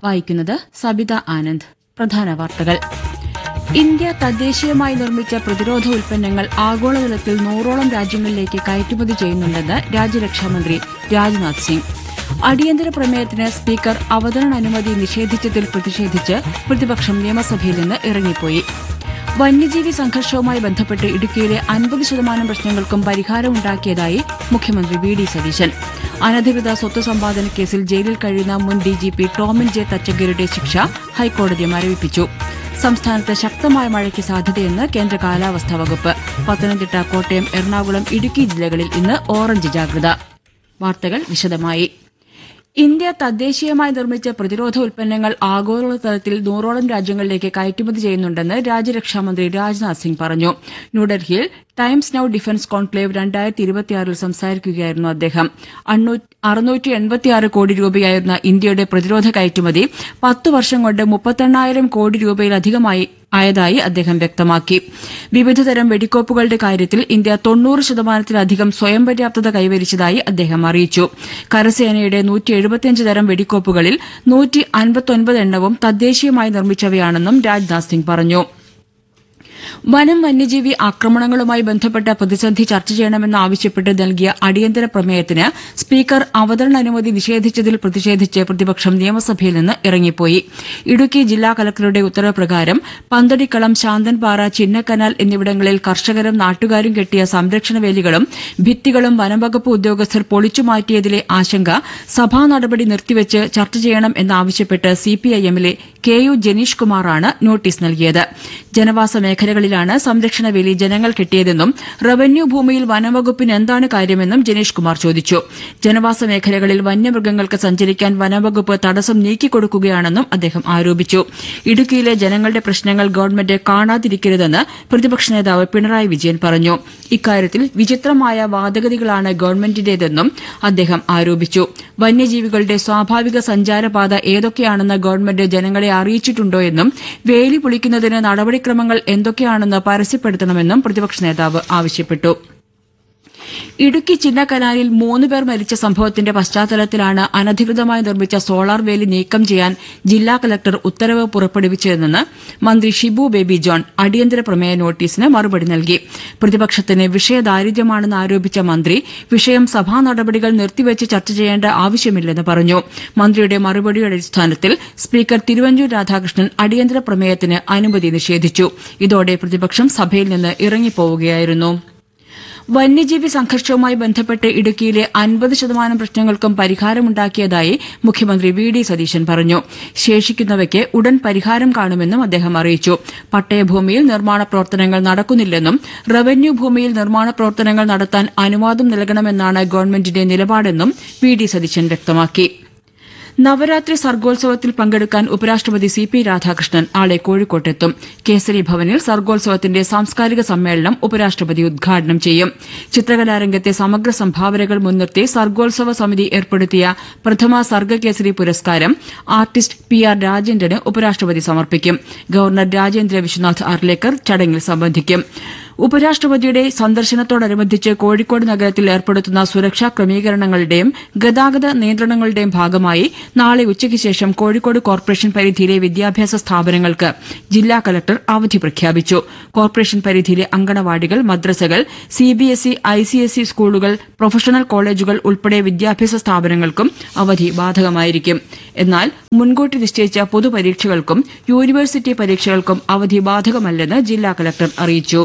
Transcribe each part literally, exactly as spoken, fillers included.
വായിക്കുന്നത് സബിത ആനന്ദ്. പ്രധാന വാർത്തകൾ. ഇന്ത്യ തദ്ദേശീയമായി നിർമ്മിച്ച പ്രതിരോധ ഉൽപ്പന്നങ്ങൾ ആഗോളതലത്തിൽ നൂറോളം രാജ്യങ്ങളിലേക്ക് കയറ്റുമതി ചെയ്യുന്നുണ്ടെന്ന് രാജ്യരക്ഷാമന്ത്രി രാജ്നാഥ് സിംഗ്. അടിയന്തര പ്രമേയത്തിന് സ്പീക്കർ അവതരണാനുമതി നിഷേധിച്ചതിൽ പ്രതിഷേധിച്ച് പ്രതിപക്ഷം നിയമസഭയിൽ നിന്ന് ഇറങ്ങിപ്പോയി. വന്യജീവി സംഘർഷവുമായി ബന്ധപ്പെട്ട് ഇടുക്കിയിലെ അൻപത് ശതമാനം പ്രശ്നങ്ങൾക്കും പരിഹാരമുണ്ടാക്കിയതായി മുഖ്യമന്ത്രി വി ഡി സതീശൻ. അനധികൃത സ്വത്ത് സമ്പാദന കേസിൽ ജയിലിൽ കഴിയുന്ന മുൻ ഡിജിപി ടോമിൻ ജെ തച്ചങ്കരുടെ ശിക്ഷ ഹൈക്കോടതി മരവിപ്പിച്ചു. സംസ്ഥാനത്ത് ശക്തമായ മഴയ്ക്ക് സാധ്യതയെന്ന് കേന്ദ്ര കാലാവസ്ഥാ വകുപ്പ്. പത്തനംതിട്ട, കോട്ടയം, എറണാകുളം, ഇടുക്കി ജില്ലകളിൽ ഇന്ന് ഓറഞ്ച് ജാഗ്രത. വാർത്തകൾ വിശദമായി. ഇന്ത്യ തദ്ദേശീയമായി നിർമ്മിച്ച പ്രതിരോധ ഉൽപ്പന്നങ്ങൾ ആഗോളതലത്തിൽ നൂറോളം രാജ്യങ്ങളിലേക്ക് കയറ്റുമതി ചെയ്യുന്നുണ്ടെന്ന് രാജ്യരക്ഷാമന്ത്രി രാജ്നാഥ് സിംഗ് പറഞ്ഞു. ന്യൂഡൽഹിയിൽ ടൈംസ് നൌ ഡിഫൻസ് കോൺക്ലേവ് രണ്ടായിരത്തി ഇരുപത്തിയാറിൽ സംസാരിക്കുകയായിരുന്നു അദ്ദേഹം. അറുന്നൂറ്റി എൺപത്തിയാറ് കോടി രൂപയായിരുന്ന ഇന്ത്യയുടെ പ്രതിരോധ കയറ്റുമതി പത്ത് വർഷം കൊണ്ട് മുപ്പത്തെണ്ണായിരം കോടി രൂപയിലധികമായി ആയതായി അദ്ദേഹം വ്യക്തമാക്കി. വിവിധതരം വെടിക്കോപ്പുകളുടെ കാര്യത്തിൽ ഇന്ത്യ തൊണ്ണൂറ് ശതമാനത്തിലധികം സ്വയം പര്യാപ്തത കൈവരിച്ചതായി അദ്ദേഹം അറിയിച്ചു. കരസേനയുടെ നൂറ്റി എഴുപത്തിയഞ്ച് തരം വെടിക്കോപ്പുകളിൽ നൂറ്റി അൻപത്തൊൻപത് എണ്ണവും തദ്ദേശീയമായി നിർമ്മിച്ചവയാണെന്നും രാജ്നാഥ് സിംഗ് പറഞ്ഞു. വനം വന്യജീവി ആക്രമണങ്ങളുമായി ബന്ധപ്പെട്ട പ്രതിസന്ധി ചർച്ച ചെയ്യണമെന്നാവശ്യപ്പെട്ട് നൽകിയ അടിയന്തര പ്രമേയത്തിന് സ്പീക്കർ അവതരണാനുമതി നിഷേധിച്ചതിൽ പ്രതിഷേധിച്ച് പ്രതിപക്ഷം നിയമസഭയിൽ നിന്ന് ഇറങ്ങിപ്പോയി. ഇടുക്കി ജില്ലാ കലക്ടറുടെ ഉത്തരവ് പ്രകാരം പന്തടിക്കളം, ശാന്തൻപാറ, ചിന്നക്കനാൽ എന്നിവിടങ്ങളിൽ കർഷകരും നാട്ടുകാരും കെട്ടിയ സംരക്ഷണ വേലികളും ഭിത്തികളും വനംവകുപ്പ് ഉദ്യോഗസ്ഥർ പൊളിച്ചുമാറ്റിയതിലെ ആശങ്ക സഭാ നടപടി നിർത്തിവെച്ച് ചർച്ച ചെയ്യണം എന്നാവശ്യപ്പെട്ട് സിപിഐഎമ്മിലെ കെ യു ജനീഷ് കുമാറാണ് നോട്ടീസ് നൽകിയത്. ജനവാസ മേഖലകളിലാണ് സംരക്ഷണ വേലി ജനങ്ങൾ കെട്ടിയതെന്നും റവന്യൂ ഭൂമിയിൽ വനംവകുപ്പിന് എന്താണ് കാര്യമെന്നും ജനീഷ് കുമാർ ചോദിച്ചു. ജനവാസ മേഖലകളിൽ വന്യമൃഗങ്ങൾക്ക് സഞ്ചരിക്കാൻ വനംവകുപ്പ് തടസ്സം നീക്കിക്കൊടുക്കുകയാണെന്നും അദ്ദേഹം ആരോപിച്ചു. ഇടുക്കിയിലെ ജനങ്ങളുടെ പ്രശ്നങ്ങൾ ഗവൺമെന്റ് കാണാതിരിക്കരുതെന്ന് പ്രതിപക്ഷ നേതാവ് പിണറായി വിജയൻ പറഞ്ഞു. ഇക്കാര്യത്തിൽ വിചിത്രമായ വാദഗതികളാണ് ഗവൺമെന്റിന്റേതെന്നും അദ്ദേഹം ആരോപിച്ചു. വന്യജീവികളുടെ സ്വാഭാവിക സഞ്ചാരപാത ഏതൊക്കെയാണെന്ന് ഗവൺമെന്റ് ജനങ്ങളെ അറിയിച്ചിട്ടുണ്ടോയെന്നും വേലി പൊളിക്കുന്നതിന് നടപടിക്രമങ്ങൾ എന്തൊക്കെയാണെന്ന് പരസ്യപ്പെടുത്തണമെന്നും പ്രതിപക്ഷ നേതാവ് ആവശ്യപ്പെട്ടു. ഇടുക്കി ചിന്നക്കനാലിൽ മൂന്നുപേർ മരിച്ച സംഭവത്തിന്റെ പശ്ചാത്തലത്തിലാണ് അനധികൃതമായി നിർമ്മിച്ച സോളാർ വേലി നീക്കം ചെയ്യാൻ ജില്ലാ കലക്ടർ ഉത്തരവ് പുറപ്പെടുവിച്ചതെന്ന് മന്ത്രി ഷിബു ബേബി ജോൺ അടിയന്തര പ്രമേയ നോട്ടീസിന് മറുപടി നൽകി. പ്രതിപക്ഷത്തിന് വിഷയദാരിദ്ര്യമാണെന്ന് ആരോപിച്ച മന്ത്രി വിഷയം സഭാ നടപടികൾ നിർത്തിവെച്ച് ചർച്ച ചെയ്യേണ്ട ആവശ്യമില്ലെന്ന് പറഞ്ഞു. മന്ത്രിയുടെ മറുപടിയുടെ അടിസ്ഥാനത്തിൽ സ്പീക്കർ തിരുവഞ്ചൂർ രാധാകൃഷ്ണൻ അടിയന്തര പ്രമേയത്തിന് അനുമതി നിഷേധിച്ചു. ഇതോടെ പ്രതിപക്ഷം സഭയിൽ നിന്ന് ഇറങ്ങിപ്പോവുകയായിരുന്നു. വന്യജീവി സംഘർഷവുമായി ബന്ധപ്പെട്ട് ഇടുക്കിയിലെ അൻപത് ശതമാനം പ്രശ്നങ്ങൾക്കും പരിഹാരമുണ്ടാക്കിയതായി മുഖ്യമന്ത്രി വി ഡി സതീശൻ പറഞ്ഞു. ശേഷിക്കുന്നവയ്ക്ക് ഉടൻ പരിഹാരം കാണുമെന്നും അദ്ദേഹം അറിയിച്ചു. പട്ടയഭൂമിയിൽ നിർമ്മാണ പ്രവർത്തനങ്ങൾ നടക്കുന്നില്ലെന്നും റവന്യൂ ഭൂമിയിൽ നിർമ്മാണ പ്രവർത്തനങ്ങൾ നടത്താൻ അനുവാദം നൽകണമെന്നാണ് ഗവൺമെന്റിന്റെ നിലപാടെന്നും വി ഡി സതീശൻ വ്യക്തമാക്കി. നവരാത്രി സർഗോത്സവത്തിൽ പങ്കെടുക്കാൻ ഉപരാഷ്ട്രപതി സി പി രാധാകൃഷ്ണൻ നാളെ കോഴിക്കോട്ടെത്തും. കേസരി ഭവനിൽ സർഗോത്സവത്തിന്റെ സാംസ്കാരിക സമ്മേളനം ഉപരാഷ്ട്രപതി ഉദ്ഘാടനം ചെയ്യും. ചിത്രകലാരംഗത്തെ സമഗ്ര സംഭാവനകൾ മുൻനിർത്തി സർഗോത്സവ സമിതി ഏർപ്പെടുത്തിയ പ്രഥമ സർഗകേസരി പുരസ്കാരം ആർട്ടിസ്റ്റ് പി ആർ രാജേന്ദ്രന് ഉപരാഷ്ട്രപതി സമർപ്പിക്കും. ഗവർണർ രാജേന്ദ്ര വിശ്വനാഥ് അർലേക്കർ ചടങ്ങിൽ സംബന്ധിക്കും. ഉപരാഷ്ട്രപതിയുടെ സന്ദർശനത്തോടനുബന്ധിച്ച് കോഴിക്കോട് നഗരത്തിൽ ഏർപ്പെടുത്തുന്ന സുരക്ഷാ ക്രമീകരണങ്ങളുടെയും ഗതാഗത നിയന്ത്രണങ്ങളുടെയും ഭാഗമായി നാളെ ഉച്ചയ്ക്ക് ശേഷം കോഴിക്കോട് കോർപ്പറേഷൻ പരിധിയിലെ വിദ്യാഭ്യാസ സ്ഥാപനങ്ങൾക്ക് ജില്ലാ കലക്ടർ അവധി പ്രഖ്യാപിച്ചു. കോർപ്പറേഷൻ പരിധിയിലെ അങ്കണവാടികൾ, മദ്രസകൾ, സിബിഎസ്ഇ, ഐസിഎസ്ഇ സ്കൂളുകൾ, പ്രൊഫഷണൽ കോളേജുകൾ ഉൾപ്പെടെ വിദ്യാഭ്യാസ സ്ഥാപനങ്ങൾക്കും അവധി ബാധകമായിരിക്കും. എന്നാൽ മുൻകൂട്ടി നിശ്ചയിച്ച പൊതുപരീക്ഷകൾക്കും യൂണിവേഴ്സിറ്റി പരീക്ഷകൾക്കും അവധി ബാധകമല്ലെന്ന് ജില്ലാ കലക്ടർ അറിയിച്ചു.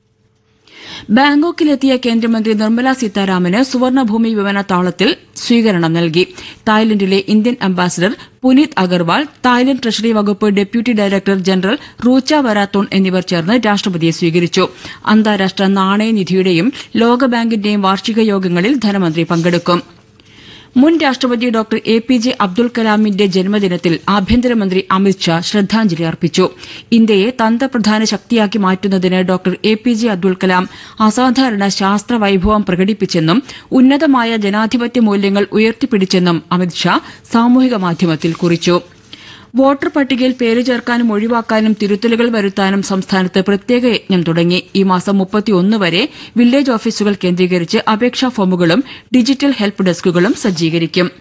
ബാങ്കോക്കിലെത്തിയ കേന്ദ്രമന്ത്രി നിർമ്മല സീതാരാമന് സുവർണഭൂമി വിമാനത്താവളത്തിൽ സ്വീകരണം നൽകി. തായ്ലൻഡിലെ Indian ambassador Puneet Agarwal, Thailand treasury വകുപ്പ് ഡെപ്യൂട്ടി ഡയറക്ടർ ജനറൽ റൂച്ച വരാത്തോൺ എന്നിവർ ചേർന്ന് രാഷ്ട്രപതിയെ സ്വീകരിച്ചു. അന്താരാഷ്ട്ര നാണയനിധിയുടെയും ലോകബാങ്കിന്റെയും വാർഷിക യോഗങ്ങളിൽ ധനമന്ത്രി പങ്കെടുക്കും. മുൻ രാഷ്ട്രപതി doctor A P J Abdul കലാമിന്റെ ജന്മദിനത്തിൽ ആഭ്യന്തരമന്ത്രി അമിത്ഷാ ശ്രദ്ധാഞ്ജലി അർപ്പിച്ചു. ഇന്ത്യയെ തന്ത്രപ്രധാന ശക്തിയാക്കി മാറ്റുന്നതിന് doctor A P J Abdul Kalam അസാധാരണ ശാസ്ത്ര വൈഭവം പ്രകടിപ്പിച്ചെന്നും ഉന്നതമായ ജനാധിപത്യ മൂല്യങ്ങൾ ഉയർത്തിപ്പിടിച്ചെന്നും അമിത്ഷാ സാമൂഹിക മാധ്യമത്തിൽ കുറിച്ചു. വോട്ടർ പട്ടികയിൽ പേര് ചേർക്കാനും ഒഴിവാക്കാനും തിരുത്തലുകൾ വരുത്താനും സംസ്ഥാനത്ത് പ്രത്യേക യജ്ഞം തുടങ്ങി. ഈ മാസം മുപ്പത്തിയൊന്ന് വരെ വില്ലേജ് ഓഫീസുകൾ കേന്ദ്രീകരിച്ച് അപേക്ഷാ ഫോമുകളും ഡിജിറ്റൽ ഹെൽപ്പ് ഡെസ്കുകളും സജ്ജീകരിക്കും.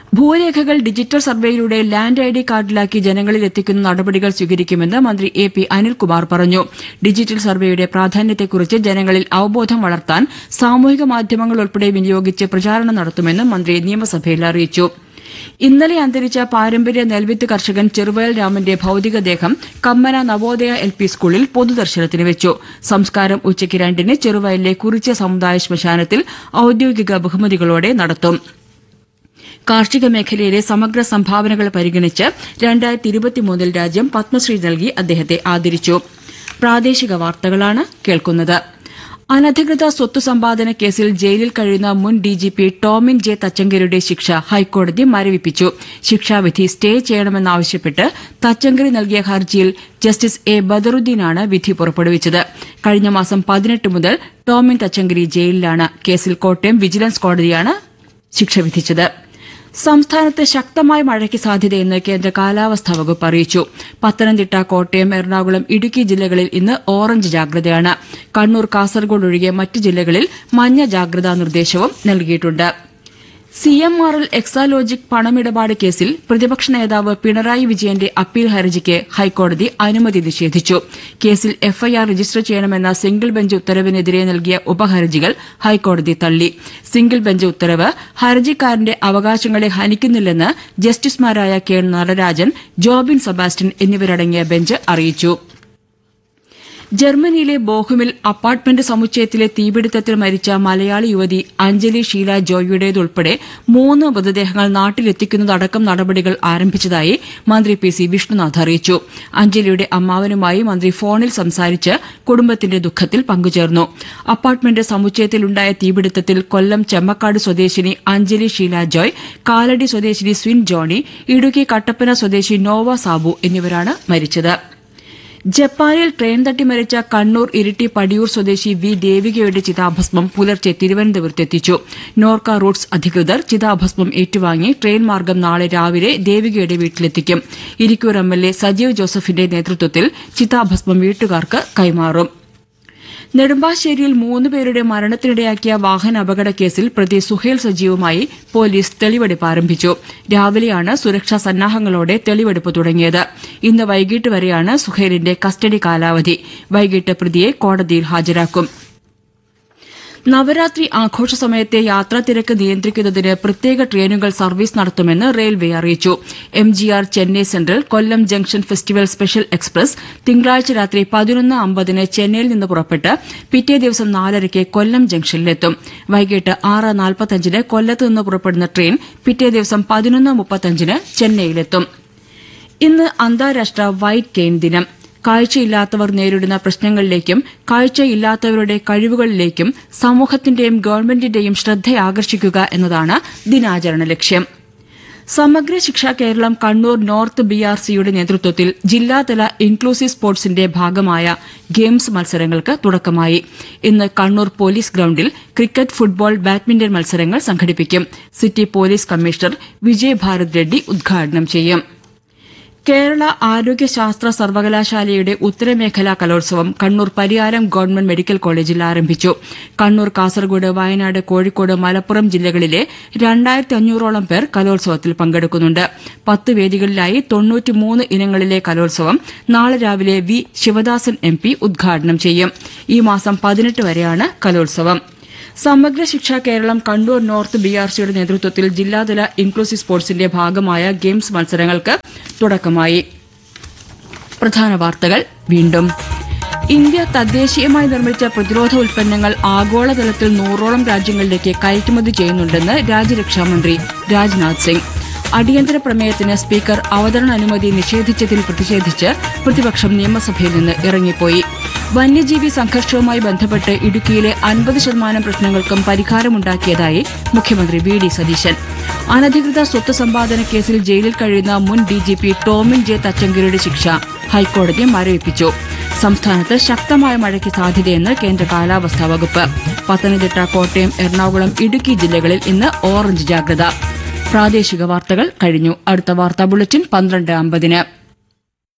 ഭൂരേഖകൾ ഡിജിറ്റൽ സർവേയിലൂടെ ലാൻഡ് ഐ ഡി കാർഡിലാക്കി ജനങ്ങളിൽ എത്തിക്കുന്ന നടപടികൾ സ്വീകരിക്കുമെന്ന് മന്ത്രി എ പി അനിൽകുമാർ പറഞ്ഞു. ഡിജിറ്റൽ സർവേയുടെ പ്രാധാന്യത്തെക്കുറിച്ച് ജനങ്ങളിൽ അവബോധം വളർത്താൻ സാമൂഹിക മാധ്യമങ്ങൾ ഉൾപ്പെടെ വിനിയോഗിച്ച് പ്രചാരണം നടത്തുമെന്നും മന്ത്രി നിയമസഭയിൽ അറിയിച്ചു. ഇന്നലെ അന്തരിച്ച പാരമ്പര്യ നെൽവിത്ത് കർഷകൻ ചെറുവയൽ രാമന്റെ ഭൌതികദേഹം കമ്മന നവോദയ എൽ പി സ്കൂളിൽ പൊതുദർശനത്തിന് വെച്ചു. സംസ്കാരം ഉച്ചയ്ക്ക് രണ്ടിന് ചെറുവയലിലെ കുറിച്യ സമുദായ ശ്മശാനത്തിൽ ഔദ്യോഗിക ബഹുമതികളോടെ നടത്തും. കാർഷിക മേഖലയിലെ സമഗ്ര സംഭാവനകൾ പരിഗണിച്ച് രണ്ടായിരത്തി ഇരുപത്തിമൂന്നിൽ രാജ്യം പത്മശ്രീ നൽകി അദ്ദേഹത്തെ ആദരിച്ചു. പ്രാദേശിക വാർത്തകളാണ് കേൾക്കുന്നത്. അനധികൃത സ്വത്ത് സമ്പാദന കേസിൽ ജയിലിൽ കഴിയുന്ന മുൻ ഡിജിപി ടോമിൻ ജെ തച്ചങ്കരിയുടെ ശിക്ഷ ഹൈക്കോടതി മരവിപ്പിച്ചു. ശിക്ഷാവിധി സ്റ്റേ ചെയ്യണമെന്നാവശ്യപ്പെട്ട് തച്ചങ്കരി നൽകിയ ഹർജിയിൽ ജസ്റ്റിസ് എ ബദറുദ്ദീനാണ് വിധി പുറപ്പെടുവിച്ചത്. കഴിഞ്ഞ മാസം പതിനെട്ട് മുതൽ ടോമിൻ തച്ചങ്കരി ജയിലിലാണ്. കേസിൽ കോട്ടയം വിജിലൻസ് കോടതിയാണ് ശിക്ഷ വിധിച്ചത്. സംസ്ഥാനത്ത് ശക്തമായ മഴയ്ക്ക് സാധ്യതയെന്ന് കേന്ദ്ര കാലാവസ്ഥാ വകുപ്പ് അറിയിച്ചു. പത്തനംതിട്ട, കോട്ടയം, എറണാകുളം, ഇടുക്കി ജില്ലകളിൽ ഇന്ന് ഓറഞ്ച് ജാഗ്രതയാണ്. കണ്ണൂർ, കാസർഗോഡ് ഒഴികെ മറ്റ് ജില്ലകളിൽ മഞ്ഞ ജാഗ്രതാ നിർദ്ദേശവും നൽകിയിട്ടുണ്ട്. C M R L Exalogic പണമിടപാട് കേസിൽ പ്രതിപക്ഷ നേതാവ് പിണറായി വിജയന്റെ അപ്പീൽ ഹർജിക്ക് ഹൈക്കോടതി അനുമതി നിഷേധിച്ചു. കേസിൽ എഫ്ഐആർ രജിസ്റ്റർ ചെയ്യണമെന്ന സിംഗിൾ ബെഞ്ച് ഉത്തരവിനെതിരെ നൽകിയ ഉപഹർജികൾ ഹൈക്കോടതി തള്ളി. സിംഗിൾ ബെഞ്ച് ഉത്തരവ് ഹർജിക്കാരന്റെ അവകാശങ്ങളെ ഹനിക്കുന്നില്ലെന്ന് ജസ്റ്റിസുമാരായ കെ നടരാജൻ, ജോബിൻ സെബാസ്റ്റ്യൻ എന്നിവരടങ്ങിയ ബെഞ്ച് അറിയിച്ചു. ജർമ്മനിയിലെ ബോഹുമിൽ അപ്പാർട്ട്മെന്റ് സമുച്ചയത്തിലെ തീപിടുത്തത്തിൽ മരിച്ച മലയാളി യുവതി അഞ്ജലി ഷീല ജോയിയുടേതുൾപ്പെടെ മൂന്ന് മൃതദേഹങ്ങൾ നാട്ടിലെത്തിക്കുന്നതടക്കം നടപടികൾ ആരംഭിച്ചതായി മന്ത്രി പി സി വിഷ്ണുനാഥ് അറിയിച്ചു. അഞ്ജലിയുടെ അമ്മാവനുമായി മന്ത്രി ഫോണിൽ സംസാരിച്ച് കുടുംബത്തിന്റെ ദുഃഖത്തിൽ പങ്കുചേർന്നു. അപ്പാർട്ട്മെന്റ് സമുച്ചയത്തിലുണ്ടായ തീപിടുത്തത്തിൽ കൊല്ലം ചെമ്മക്കാട് സ്വദേശിനി അഞ്ജലി ഷീല ജോയ്, കാലടി സ്വദേശിനി സ്വിൻ ജോണി, ഇടുക്കി കട്ടപ്പന സ്വദേശി നോവ സാബു എന്നിവരാണ് മരിച്ചത്. ജപ്പാനിൽ ട്രെയിൻ തട്ടി മരിച്ച കണ്ണൂർ ഇരിട്ടി പടിയൂർ സ്വദേശി വി ദേവികയുടെ ചിതാഭസ്മം പുലർച്ചെ തിരുവനന്തപുരത്തെത്തിച്ചു. നോർക്ക റൂട്ട്സ് അധികൃതർ ചിതാഭസ്മം ഏറ്റുവാങ്ങി ട്രെയിൻ മാർഗം നാളെ രാവിലെ ദേവികയുടെ വീട്ടിലെത്തിക്കും. Irikkur M L A Sajeev ജോസഫിന്റെ നേതൃത്വത്തിൽ ചിതാഭസ്മം വീട്ടുകാർക്ക് കൈമാറും. നെടുമ്പാശ്ശേരിയിൽ മൂന്നുപേരുടെ മരണത്തിനിടയാക്കിയ വാഹന അപകട കേസിൽ പ്രതി സുഹേൽ സജീവുമായി പോലീസ് തെളിവെടുപ്പ് ആരംഭിച്ചു. രാവിലെയാണ് സുരക്ഷാ സന്നാഹങ്ങളോടെ തെളിവെടുപ്പ് തുടങ്ങിയത്. ഇന്ന് വൈകിട്ട് വരെയാണ് സുഹേലിന്റെ കസ്റ്റഡി കാലാവധി. വൈകിട്ട് പ്രതിയെ കോടതിയിൽ ഹാജരാക്കും. നവരാത്രി ആഘോഷ സമയത്തെ യാത്രാതിരക്ക് നിയന്ത്രിക്കുന്നതിന് പ്രത്യേക ട്രെയിനുകൾ സർവീസ് നടത്തുമെന്ന് റെയിൽവേ അറിയിച്ചു. M G R Chennai central, കൊല്ലം ജംഗ്ഷൻ ഫെസ്റ്റിവൽ സ്പെഷ്യൽ എക്സ്പ്രസ് തിങ്കളാഴ്ച രാത്രി പതിനൊന്ന് അമ്പതിന് ചെന്നൈയിൽ നിന്ന് പുറപ്പെട്ട് പിറ്റേ ദിവസം നാലരയ്ക്ക് കൊല്ലം ജംഗ്ഷനിലെത്തും. വൈകിട്ട് ആറ് നാൽപ്പത്തഞ്ചിന് കൊല്ലത്ത് നിന്ന് പുറപ്പെടുന്ന ട്രെയിൻ പിറ്റേ ദിവസം പതിനൊന്ന് മുപ്പത്തഞ്ചിന് ചെന്നൈയിലെത്തും. ഇന്ന് അന്താരാഷ്ട്ര വൈറ്റ് കെയിൻ ദിനം. കാഴ്ചയില്ലാത്തവർ നേരിടുന്ന പ്രശ്നങ്ങളിലേക്കും കാഴ്ചയില്ലാത്തവരുടെ കഴിവുകളിലേക്കും സമൂഹത്തിന്റെയും ഗവൺമെന്റിന്റെയും ശ്രദ്ധയാകർഷിക്കുക എന്നതാണ് ദിനാചരണ ലക്ഷ്യം. സമഗ്ര ശിക്ഷ Keralam Kannur north B R സിയുടെ നേതൃത്വത്തിൽ ജില്ലാതല ഇൻക്ലൂസീവ് സ്പോർട്സിന്റെ ഭാഗമായ ഗെയിംസ് മത്സരങ്ങൾക്ക് തുടക്കമായി. ഇന്ന് കണ്ണൂർ പോലീസ് ഗ്രൌണ്ടിൽ ക്രിക്കറ്റ്, ഫുട്ബോൾ, ബാഡ്മിന്റൺ മത്സരങ്ങൾ സംഘടിപ്പിക്കും. City police commissioner Vijay Bharat Reddy ഉദ്ഘാടനം ചെയ്യും. കേരള ആരോഗ്യശാസ്ത്ര സർവകലാശാലയുടെ ഉത്തരമേഖലാ കലോത്സവം കണ്ണൂർ പരിയാരം ഗവൺമെന്റ് മെഡിക്കൽ കോളേജിൽ ആരംഭിച്ചു. കണ്ണൂർ, കാസർഗോഡ്, വയനാട്, കോഴിക്കോട്, മലപ്പുറം ജില്ലകളിലെ രണ്ടായിരത്തി അഞ്ഞൂറോളം പേർ കലോത്സവത്തിൽ പങ്കെടുക്കുന്നുണ്ട്. പത്ത് വേദികളിലായി തൊണ്ണൂറ്റിമൂന്ന് ഇനങ്ങളിലെ കലോത്സവം നാളെ രാവിലെ വി ശിവദാസൻ എം പി ഉദ്ഘാടനം ചെയ്യും. ഈ മാസം പതിനെട്ട് വരെയാണ് കലോത്സവം. സമഗ്ര ശിക്ഷ Keralam Kannur north B R സിയുടെ നേതൃത്വത്തിൽ ജില്ലാതല ഇൻക്ലൂസീവ് സ്പോർട്സിന്റെ ഭാഗമായ ഗെയിംസ് മത്സരങ്ങൾക്ക് തുടക്കമായി. പ്രധാന വാർത്തകൾ വീണ്ടും. ഇന്ത്യ തദ്ദേശീയമായി നിർമ്മിച്ച പ്രതിരോധ ഉൽപ്പന്നങ്ങൾ ആഗോളതലത്തിൽ നൂറോളം രാജ്യങ്ങളിലേക്ക് കയറ്റുമതി ചെയ്യുന്നുണ്ടെന്ന് രാജ്യരക്ഷാമന്ത്രി രാജ്നാഥ് സിംഗ്. അടിയന്തര പ്രമേയത്തിന് സ്പീക്കർ അവതരണ അനുമതി നിഷേധിച്ചതിൽ പ്രതിഷേധിച്ച് പ്രതിപക്ഷം നിയമസഭയിൽ നിന്ന് ഇറങ്ങിപ്പോയി. വന്യജീവി സംഘർഷവുമായി ബന്ധപ്പെട്ട് ഇടുക്കിയിലെ അൻപത് ശതമാനം പ്രശ്നങ്ങൾക്കും പരിഹാരമുണ്ടാക്കിയതായി മുഖ്യമന്ത്രി വി ഡി സതീശൻ. അനധികൃത സ്വത്ത് സമ്പാദന കേസിൽ ജയിലിൽ കഴിയുന്ന മുൻ ഡിജിപി ടോമിൻ ജെ തച്ചങ്കരിയുടെ ശിക്ഷ ഹൈക്കോടതി മരവിപ്പിച്ചു. സംസ്ഥാനത്ത് ശക്തമായ മഴയ്ക്ക് സാധ്യതയെന്ന് കേന്ദ്ര കാലാവസ്ഥാ വകുപ്പ്. പത്തനംതിട്ട, കോട്ടയം, എറണാകുളം, ഇടുക്കി ജില്ലകളിൽ ഇന്ന് ഓറഞ്ച് ജാഗ്രത. പ്രാദേശിക വാർത്തകൾ കഴിഞ്ഞു. അടുത്ത വാർത്താ ബുള്ളറ്റിൻ പന്ത്രണ്ട് അമ്പതിന്.